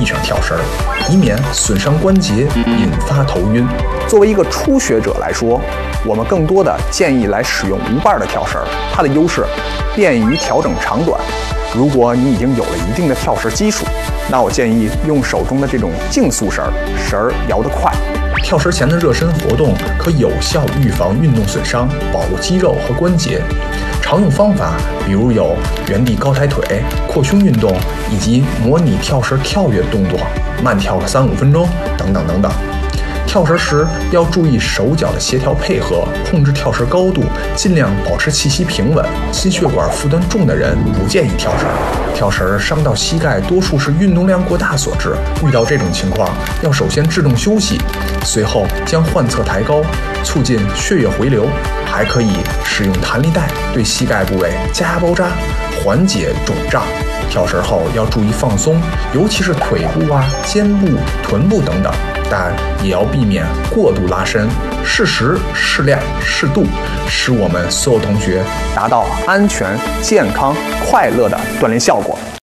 闭上跳绳，以免损伤关节，引发头晕。 作为一个初学者来说，我们更多的建议来使用无伴的跳绳，它的优势便于调整长短。如果你已经有了一定的跳绳基础，那我建议用手中的这种竞速绳，绳儿摇得快。 跳绳前的热身活动可有效预防运动损伤，保护肌肉和关节。常用方法比如有原地高抬腿、扩胸运动，以及模拟跳绳跳跃动作，慢跳个3-5分钟等等等等。跳绳时要注意手脚的协调配合，控制跳绳高度，尽量保持气息平稳。心血管负担重的人不建议跳绳。跳绳伤到膝盖，多数是运动量过大所致。遇到这种情况，要首先制动休息，随后将患侧抬高，促进血液回流。还可以使用弹力带对膝盖部位加压包扎，缓解肿胀。跳绳后要注意放松，尤其是腿部肩部、臀部等等，但也要避免过度拉伸，适时、适量、适度，使我们所有同学达到安全、健康、快乐的锻炼效果。